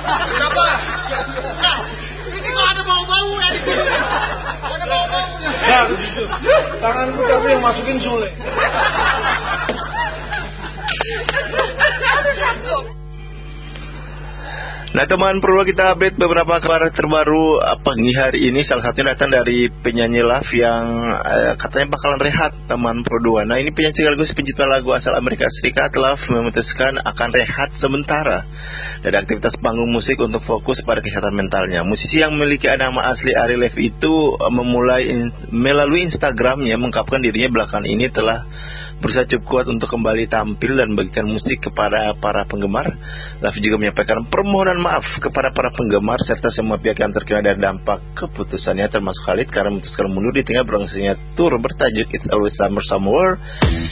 Kenapa? Nah, ini kok ada bau-bau ya di sini. Ada bau-baunya. Ya begitu. Tanganku tapi yang masukin Sule. Nah teman perlu kita update beberapa kabar terbaru pagi hari ini. Salah satunya datang dari penyanyi Love yang katanya bakalan rehat teman Pro 2. Nah ini penyanyi sekaligus pencipta lagu asal Amerika Serikat Love memutuskan akan rehat sementara dari aktivitas panggung musik untuk fokus pada kesehatan mentalnya. Musisi yang memiliki nama asli Ari Lev itu melalui Instagramnya mengungkapkan dirinya belakangan ini telah berusaha cukup kuat untuk kembali tampil dan bagikan musik kepada para penggemar. Love juga menyampaikan permohonan maaf kepada para penggemar serta semua pihak yang terkena dari dampak keputusannya, termasuk Khalid karena memutuskan mundur di tengah berlangsungnya tur bertajuk It's Always Summer Somewhere